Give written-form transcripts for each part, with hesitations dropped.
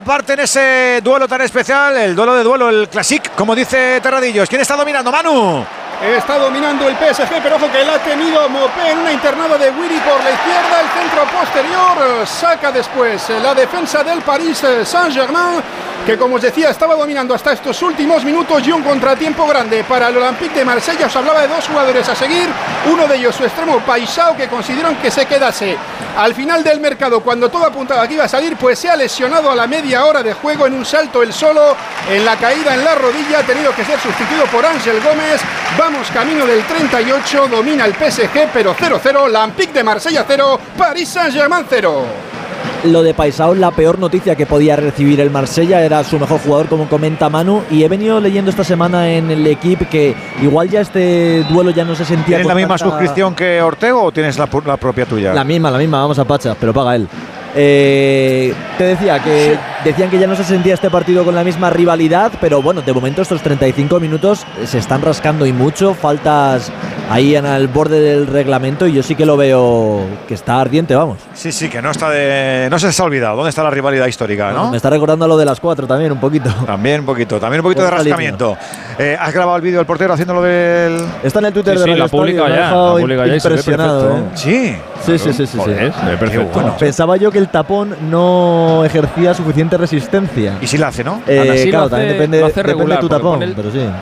Parte en ese duelo tan especial, el duelo, el Classic, como dice Terradillos. ¿Quién está dominando, Manu? Está dominando el PSG, pero ojo que la ha tenido Mopé en una internada de Wiri por la izquierda, el centro posterior, saca después la defensa del Paris Saint-Germain, que como os decía estaba dominando hasta estos últimos minutos, y un contratiempo grande para el Olympique de Marsella. Os hablaba de dos jugadores a seguir, uno de ellos su extremo Paixão, que consiguieron que se quedase al final del mercado cuando todo apuntaba que iba a salir, pues se ha lesionado a la media hora de juego en un salto él solo, en la caída en la rodilla, ha tenido que ser sustituido por Ángel Gómez. Vamos camino del 38, domina el PSG, pero 0-0, Olympique de Marsella 0, Paris Saint-Germain 0. Lo de Paixão, la peor noticia que podía recibir el Marsella, era su mejor jugador, como comenta Manu, y he venido leyendo esta semana en el equipo que igual ya este duelo ya no se sentía. ¿Tienes la misma suscripción que Ortego o tienes la propia tuya? La misma, vamos a Pacha, pero paga él. Te decía que decían que ya no se sentía este partido con la misma rivalidad, pero bueno, de momento estos 35 minutos se están rascando y mucho, faltas ahí en el borde del reglamento, y yo sí que lo veo que está ardiente, vamos. Sí, que no se ha olvidado dónde está la rivalidad histórica, ¿no? Me está recordando lo de las 4 también, un poquito. También un poquito de rascamiento. ¿Has grabado el vídeo del portero haciendo lo del...? Está en el Twitter de la pública ya, impresionado, Sí. Sí. Joder, perfecto. Bueno. Pensaba yo que el tapón no ejercía suficiente resistencia. Y si la hace, ¿no? Claro, también depende de tu tapón, pero sí.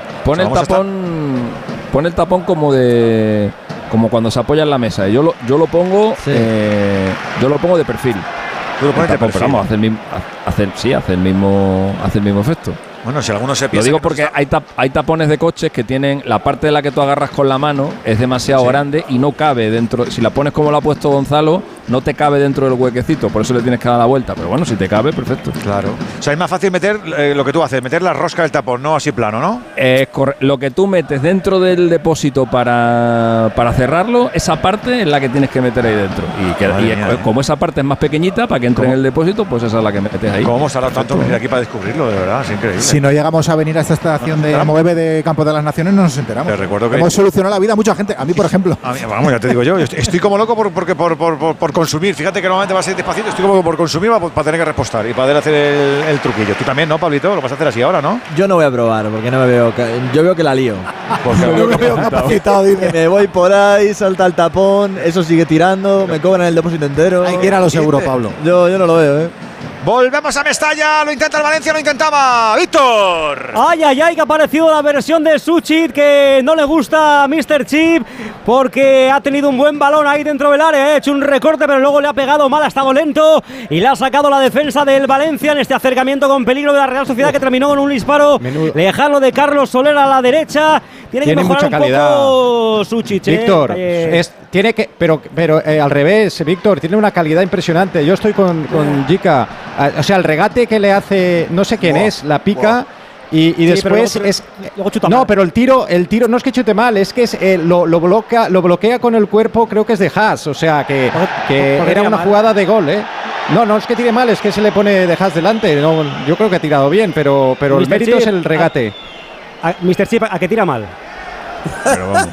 Pon el tapón como cuando se apoya en la mesa. Yo lo pongo de perfil. Tú lo pones de perfil. Pero vamos, hace el mismo efecto. Bueno, si alguno se piensa. Lo digo porque hay tapones de coches que tienen la parte de la que tú agarras con la mano es demasiado grande y no cabe dentro. Si la pones como lo ha puesto Gonzalo, no te cabe dentro del huequecito, por eso le tienes que dar la vuelta. Pero bueno, si te cabe, perfecto. Claro. O sea, es más fácil meter lo que tú haces, meter la rosca del tapón, no así plano, ¿no? Lo que tú metes dentro del depósito para cerrarlo, esa parte es la que tienes que meter ahí dentro. Como esa parte es más pequeñita para que entre en el depósito, pues esa es la que metes ahí. ¿Cómo hemos tardado tanto en venir aquí para descubrirlo? De verdad, es increíble. Si no llegamos a venir a esta estación de Amoebe de Campo de las Naciones, no nos enteramos. Te recuerdo que hemos solucionado la vida a mucha gente. A mí, por ejemplo. Vamos, ya te digo yo. Estoy como loco por consumir. Fíjate que normalmente va a ser despacito. Estoy como por consumir para tener que repostar y para poder hacer el truquillo. Tú también, ¿no, Pablito? Lo vas a hacer así ahora, ¿no? Yo no voy a probar porque no me veo. Yo veo que la lío. Yo me veo capacitado. Me voy por ahí, salta el tapón, eso sigue tirando, me cobran el depósito entero. Hay que ir a lo seguro, Pablo. Yo no lo veo, Volvemos a Mestalla, lo intenta el Valencia, lo intentaba Víctor. Ay, que ha aparecido la versión de Suchit que no le gusta a Mr. Chip porque ha tenido un buen balón ahí dentro del área, ha hecho un recorte pero luego le ha pegado mal, ha estado lento y le ha sacado la defensa del Valencia en este acercamiento con peligro de la Real Sociedad, que terminó con un disparo lejano de Carlos Soler a la derecha. Tiene que mejorar mucha calidad. Un poco Suchit, Víctor, tiene que, pero al revés, Víctor, tiene una calidad impresionante. Yo estoy con Jica. O sea, el regate que le hace, no sé quién es, la pica y después pero el tiro no es que chute mal, es que lo bloquea con el cuerpo, creo que es de Haas, o sea, que era una jugada de gol, No es que tire mal, es que se le pone de Haas delante. No, yo creo que ha tirado bien, pero el mérito es el regate. Mr. Chip, ¿a qué tira mal? Pero vamos.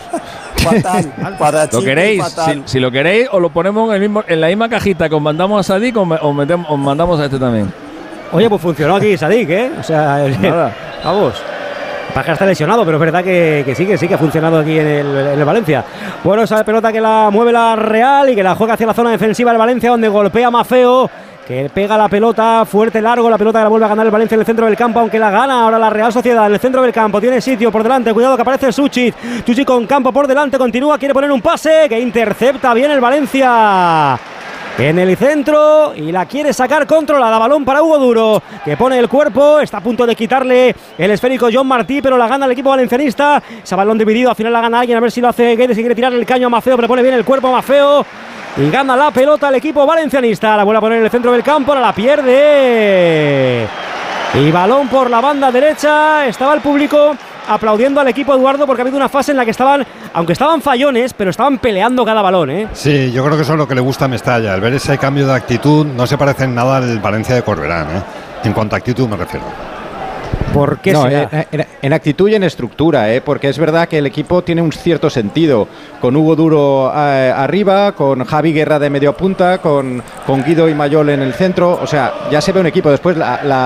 Fatal. ¿Lo queréis? Si lo queréis, os lo ponemos en la misma cajita que os mandamos a Sadik, os mandamos a este también. Oye, pues funcionó aquí Sadik, O sea, nada. Vamos. Paja está lesionado, pero es verdad que sí que ha funcionado aquí en el Valencia. Bueno, esa pelota que la mueve la Real y que la juega hacia la zona defensiva del Valencia, donde golpea Maffeo, que pega la pelota fuerte, largo, la pelota que la vuelve a ganar el Valencia en el centro del campo, aunque la gana ahora la Real Sociedad en el centro del campo, tiene sitio por delante, cuidado que aparece Suchit con Campo por delante, continúa, quiere poner un pase, que intercepta bien el Valencia en el centro y la quiere sacar controlada, balón para Hugo Duro, que pone el cuerpo, está a punto de quitarle el esférico John Martí, pero la gana el equipo valencianista, ese balón dividido, al final la gana alguien, a ver si lo hace Guedes, si quiere tirar el caño a Maffeo, pero pone bien el cuerpo a Maffeo y gana la pelota el equipo valencianista, la vuelve a poner en el centro del campo, ahora la pierde y balón por la banda derecha, estaba el público aplaudiendo al equipo, Eduardo, porque ha habido una fase en la que aunque estaban fallones, pero estaban peleando cada balón, Sí, yo creo que eso es lo que le gusta a Mestalla, al ver ese cambio de actitud. No se parece en nada al Valencia de Corberán, en cuanto a actitud me refiero. ¿Por qué No, será? en actitud y en estructura, porque es verdad que el equipo tiene un cierto sentido, con Hugo Duro arriba, con Javi Guerra de medio punta, con Guido y Mayol en el centro, o sea, ya se ve un equipo. Después